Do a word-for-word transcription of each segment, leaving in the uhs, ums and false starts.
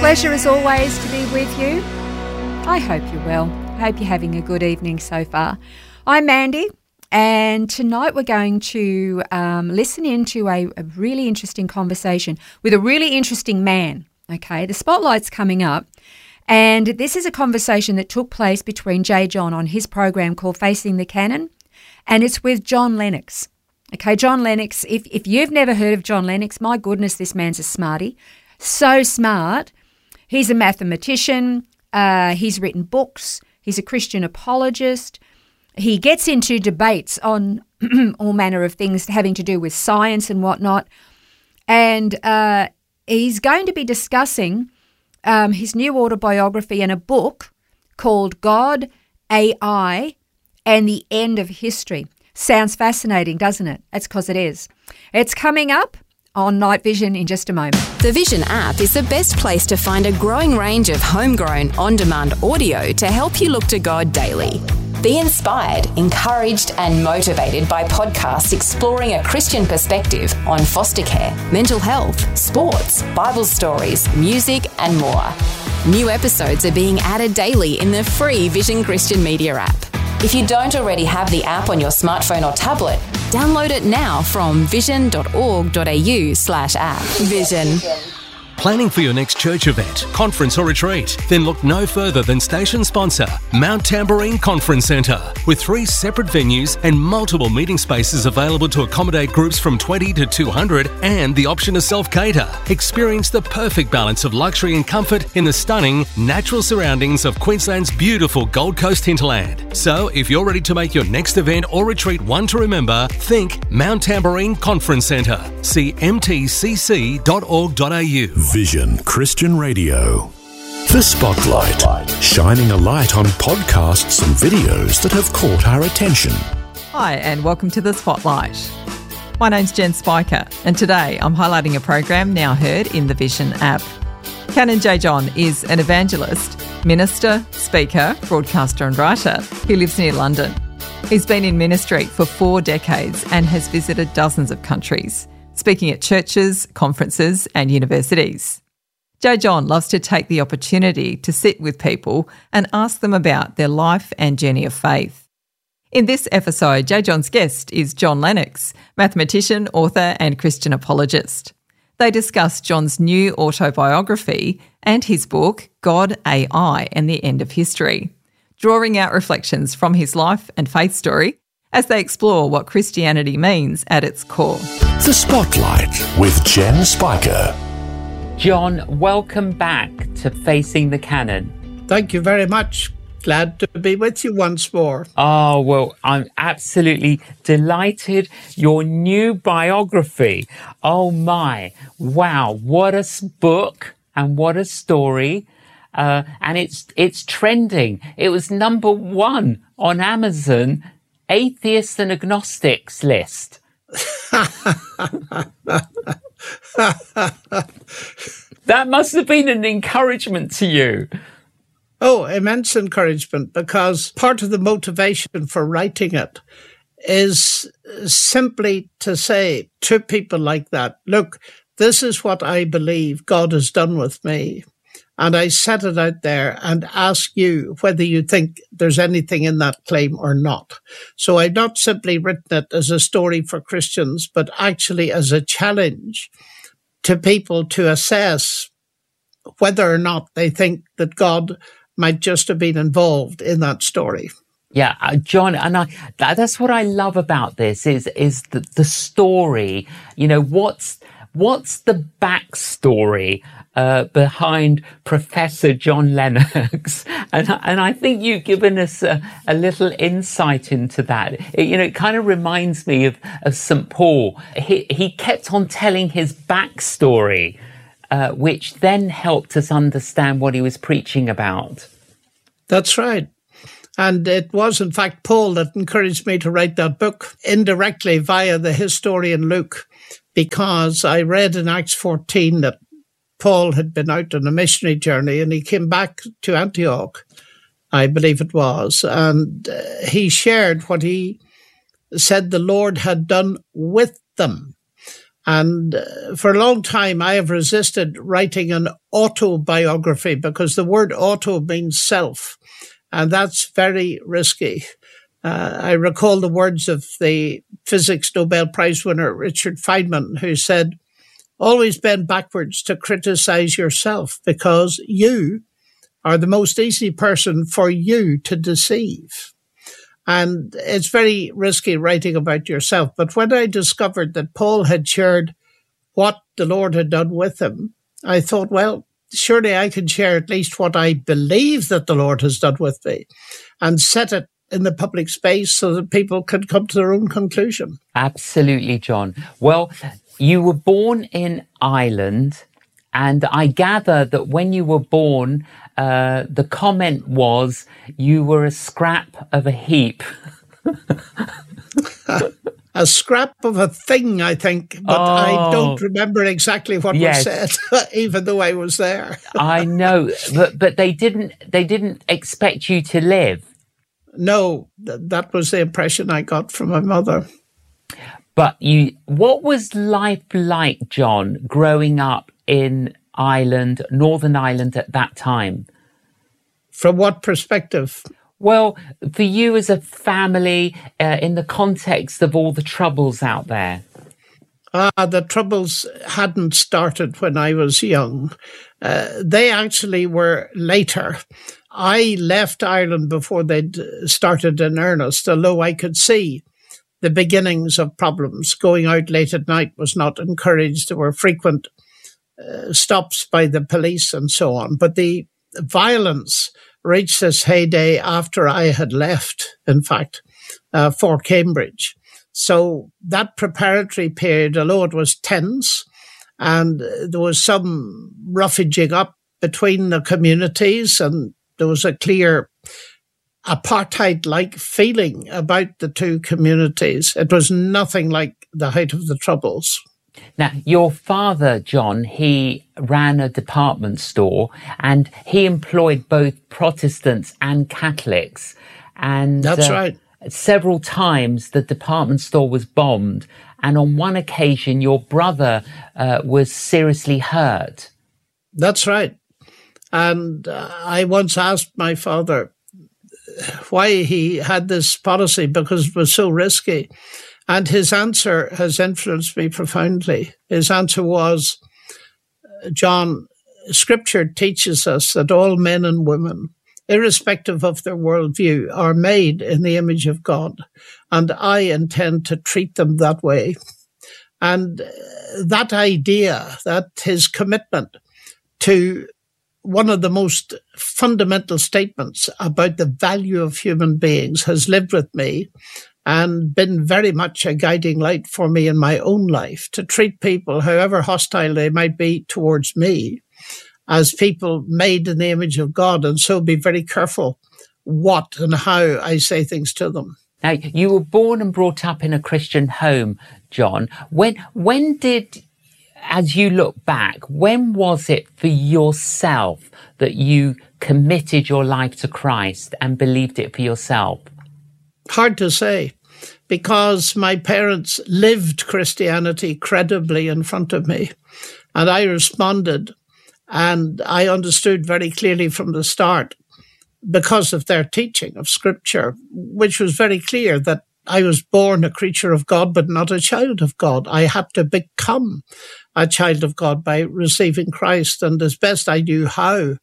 pleasure as always to be with you. I hope you're well. I hope you're having a good evening so far. I'm Mandy, and tonight we're going to um, listen into a, a really interesting conversation with a really interesting man. Okay, the spotlight's coming up, and this is a conversation that took place between J. John on his program called Facing the Canon, and it's with John Lennox. Okay, John Lennox, if, if you've never heard of John Lennox, my goodness, this man's a smarty. So smart. He's a mathematician. Uh, he's written books. He's a Christian apologist. He gets into debates on all manner of things having to do with science and whatnot. And uh, he's going to be discussing um, his new autobiography and a book called God, A I, and the End of History. Sounds fascinating, doesn't it? That's because it is. It's coming up on Night Vision in just a moment. The Vision app is the best place to find a growing range of homegrown, on-demand audio to help you look to God daily. Be inspired, encouraged and motivated by podcasts exploring a Christian perspective on foster care, mental health, sports, Bible stories, music and more. New episodes are being added daily in the free Vision Christian Media app. If you don't already have the app on your smartphone or tablet, download it now from vision.org.au slash app. Vision. Planning for your next church event, conference or retreat? Then look no further than station sponsor, Mount Tambourine Conference Centre. With three separate venues and multiple meeting spaces available to accommodate groups from twenty to two hundred and the option to self-cater. Experience the perfect balance of luxury and comfort in the stunning, natural surroundings of Queensland's beautiful Gold Coast hinterland. So, if you're ready to make your next event or retreat one to remember, think Mount Tambourine Conference Centre. See m t c c dot org dot a u. Vision Christian Radio. The Spotlight, shining a light on podcasts and videos that have caught our attention. Hi, and welcome to The Spotlight. My name's Jen Spiker, and today I'm highlighting a program now heard in the Vision app. Canon J. John is an evangelist, minister, speaker, broadcaster and writer who lives near London. He's been in ministry for four decades and has visited dozens of countries, speaking at churches, conferences and universities. J. John loves to take the opportunity to sit with people and ask them about their life and journey of faith. In this episode, J. John's guest is John Lennox, mathematician, author and Christian apologist. They discuss John's new autobiography and his book, God, A I, and the End of History, drawing out reflections from his life and faith story as they explore what Christianity means at its core. The Spotlight with Jen Spiker. John, welcome back to Facing the Canon. Thank you very much. Glad to be with you once more. Oh, well, I'm absolutely delighted. Your new biography. Oh, my. Wow. What a book and what a story. Uh, and it's it's trending. It was number one on Amazon Atheists and Agnostics list. That must have been an encouragement to you. Oh, immense encouragement, because part of the motivation for writing it is simply to say to people like that, look, this is what I believe God has done with me. And I set it out there and ask you whether you think there's anything in that claim or not. So I've not simply written it as a story for Christians, but actually as a challenge to people to assess whether or not they think that God might just have been involved in that story. Yeah, uh, John, and I, that, that's what I love about this is is the, the story. You know, what's what's the backstory uh, behind Professor John Lennox? And and I think you've given us a, a little insight into that. It, you know, it kind of reminds me of, of Saint Paul. He he kept on telling his backstory, uh, which then helped us understand what he was preaching about. That's right. And it was, in fact, Paul that encouraged me to write that book indirectly via the historian Luke, because I read in Acts fourteen that Paul had been out on a missionary journey and he came back to Antioch, I believe it was, and uh, he shared what he said the Lord had done with them. And uh, for a long time, I have resisted writing an autobiography because the word auto means self, and that's very risky. Uh, I recall the words of the Physics Nobel Prize winner, Richard Feynman, who said, always bend backwards to criticize yourself because you are the most easy person for you to deceive. And it's very risky writing about yourself. But when I discovered that Paul had shared what the Lord had done with him, I thought, well, surely I can share at least what I believe that the Lord has done with me and set it in the public space so that people can come to their own conclusion. Absolutely, John. Well, you were born in Ireland, and I gather that when you were born, uh, the comment was you were a scrap of a heap. A scrap of a thing, I think, but oh, I don't remember exactly what yes. was said, even though I was there. I know, but but they didn't they didn't expect you to live. No, th- that was the impression I got from my mother. But you, what was life like, John, growing up in Ireland, Northern Ireland at that time? From what perspective? Well, for you as a family, uh, in the context of all the troubles out there. Ah, the troubles hadn't started when I was young. Uh, they actually were later. I left Ireland before they'd started in earnest, although I could see the beginnings of problems. Going out late at night was not encouraged. There were frequent uh, stops by the police and so on. But the violence reached its heyday after I had left, in fact, uh, for Cambridge. So that preparatory period, although it was tense and there was some roughaging up between the communities and there was a clear apartheid-like feeling about the two communities. It was nothing like the height of the Troubles. Now, your father, John, he ran a department store and he employed both Protestants and Catholics. And That's uh, right. Several times the department store was bombed. And on one occasion, your brother uh, was seriously hurt. That's right. And uh, I once asked my father why he had this policy because it was so risky. And his answer has influenced me profoundly. His answer was, John, Scripture teaches us that all men and women, irrespective of their worldview, are made in the image of God. And I intend to treat them that way. And that idea, that his commitment to one of the most fundamental statements about the value of human beings has lived with me and been very much a guiding light for me in my own life, to treat people, however hostile they might be towards me, as people made in the image of God, and so be very careful what and how I say things to them. Now, you were born and brought up in a Christian home, John. When, when did, as you look back, when was it for yourself that you committed your life to Christ and believed it for yourself? Hard to say, because my parents lived Christianity credibly in front of me, and I responded, and I understood very clearly from the start, because of their teaching of Scripture, which was very clear that I was born a creature of God, but not a child of God. I had to become a child of God by receiving Christ, and as best I knew how,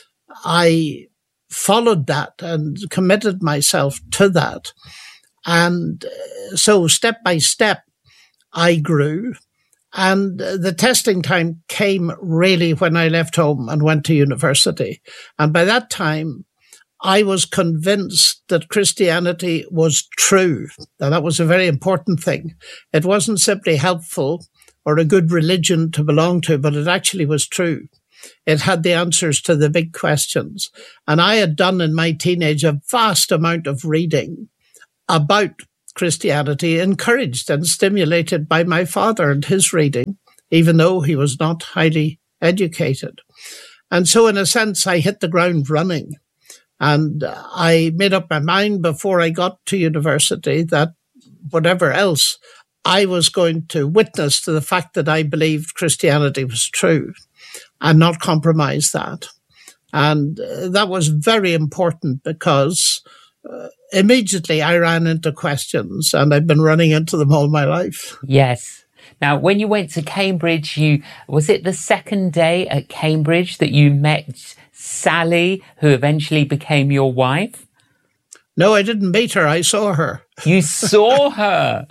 I followed that and committed myself to that. And so step by step, I grew. And the testing time came really when I left home and went to university. And by that time, I was convinced that Christianity was true. Now, that was a very important thing. It wasn't simply helpful or a good religion to belong to, but it actually was true. It had the answers to the big questions. And I had done in my teenage a vast amount of reading about Christianity, encouraged and stimulated by my father and his reading, even though he was not highly educated. And so in a sense, I hit the ground running. And I made up my mind before I got to university that whatever else I was going to witness to the fact that I believed Christianity was true and not compromise that. And uh, that was very important because uh, immediately I ran into questions, and I've been running into them all my life. Yes. Now, when you went to Cambridge, you was it the second day at Cambridge that you met Sally, who eventually became your wife? No, I didn't meet her. I saw her. You saw her?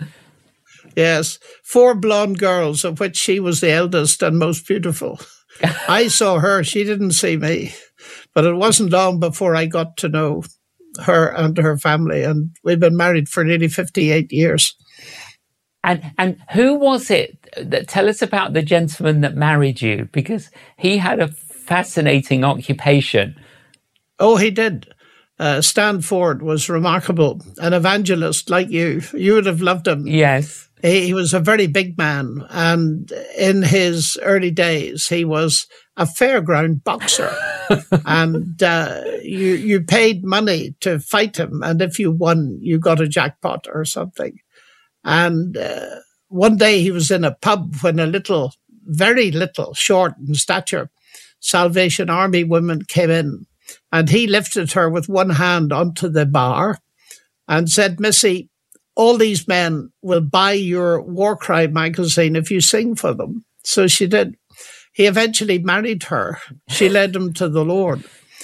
Yes. Four blonde girls, of which she was the eldest and most beautiful. I saw her. She didn't see me. But it wasn't long before I got to know her and her family. And we've been married for nearly fifty-eight years. And and who was it? That, tell us about the gentleman that married you, because he had a fascinating occupation. Oh, he did. Uh, Stan Ford was remarkable, an evangelist like you. You would have loved him. Yes. He, he was a very big man, and in his early days, he was a fairground boxer. and uh, you you paid money to fight him, and if you won, you got a jackpot or something. And uh, one day he was in a pub when a little, very little, short in stature, Salvation Army woman came in, and he lifted her with one hand onto the bar and said, "Missy, all these men will buy your war cry magazine if you sing for them." So she did. He eventually married her. She led him to the Lord.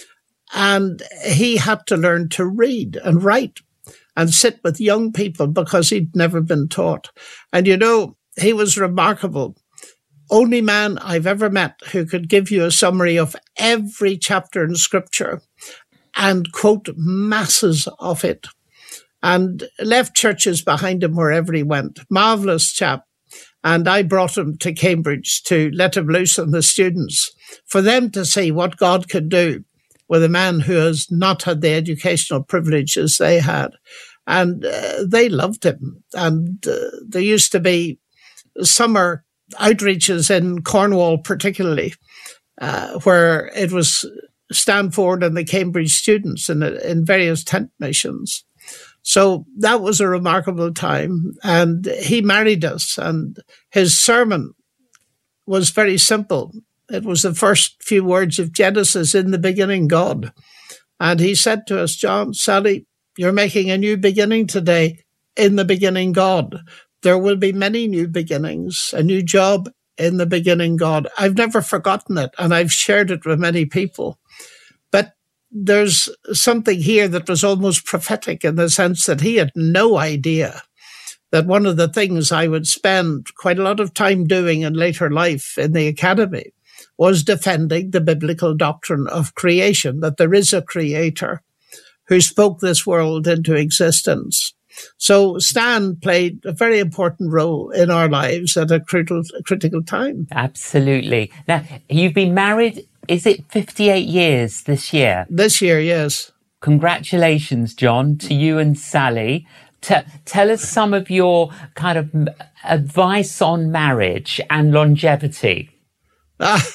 And he had to learn to read and write and sit with young people because he'd never been taught. And, you know, he was remarkable. Only man I've ever met who could give you a summary of every chapter in Scripture and quote masses of it, and left churches behind him wherever he went. Marvellous chap. And I brought him to Cambridge to let him loose on the students for them to see what God could do with a man who has not had the educational privileges they had. And uh, they loved him. And uh, there used to be summer outreaches in Cornwall particularly, uh, where it was Stanford and the Cambridge students in, in various tent missions. So that was a remarkable time. And he married us, and his sermon was very simple. It was the first few words of Genesis, "In the beginning, God." And he said to us, "John, Sally, you're making a new beginning today. In the beginning, God. There will be many new beginnings, a new job in the beginning, God." I've never forgotten it, and I've shared it with many people. But there's something here that was almost prophetic in the sense that he had no idea that one of the things I would spend quite a lot of time doing in later life in the academy was defending the biblical doctrine of creation, that there is a creator who spoke this world into existence. So Stan played a very important role in our lives at a critical, critical time. Absolutely. Now, you've been married, is it fifty-eight years this year? This year, yes. Congratulations, John, to you and Sally. T- tell us some of your kind of advice on marriage and longevity. Ah,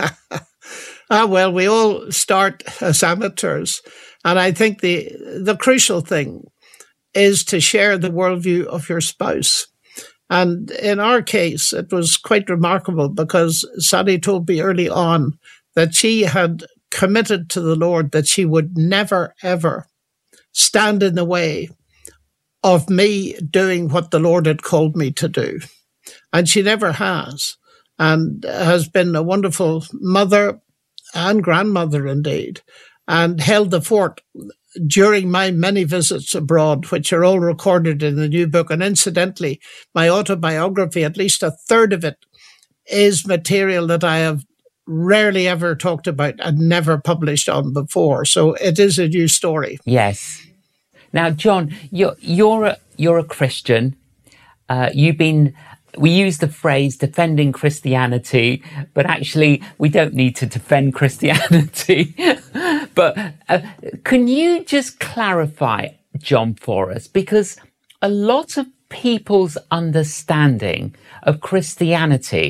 ah, well, we all start as amateurs. And I think the the crucial thing is to share the worldview of your spouse. And in our case, it was quite remarkable because Sally told me early on that she had committed to the Lord that she would never, ever stand in the way of me doing what the Lord had called me to do. And she never has, and has been a wonderful mother and grandmother indeed, and held the fort during my many visits abroad, which are all recorded in the new book. And incidentally, my autobiography, at least a third of it, is material that I have rarely ever talked about and never published on before. So it is a new story. Yes. Now, John, you're you're a, you're a Christian. Uh, you've been. We use the phrase defending Christianity, but actually we don't need to defend Christianity. But uh, can you just clarify, John, for us? Because a lot of people's understanding of Christianity